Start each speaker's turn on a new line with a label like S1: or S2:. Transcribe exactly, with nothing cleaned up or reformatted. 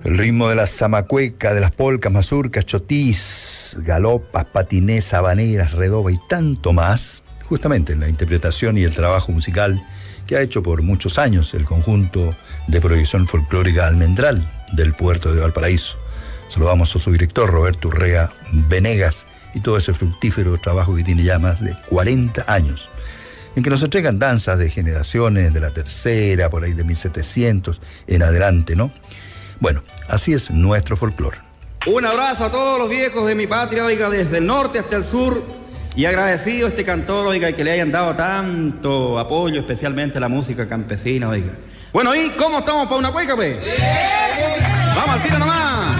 S1: El ritmo de la zamacueca, de las polcas, mazurcas, chotís, galopas, patinés, habaneras, redoba y tanto más, justamente en la interpretación y el trabajo musical que ha hecho por muchos años el conjunto de proyección folclórica Almendral del puerto de Valparaíso. Saludamos a su director, Roberto Urrea Venegas, y todo ese fructífero trabajo que tiene ya más de cuarenta años, en que nos entregan danzas de generaciones de la tercera, por ahí de mil setecientos en adelante, ¿no? Bueno, así es nuestro folclore.
S2: Un abrazo a todos los viejos de mi patria, oiga, desde el norte hasta el sur, y agradecido a este cantor, oiga, que le hayan dado tanto apoyo, especialmente a la música campesina, oiga. Bueno, ¿y cómo estamos para una cueca, pues? Vamos al tiro nomás.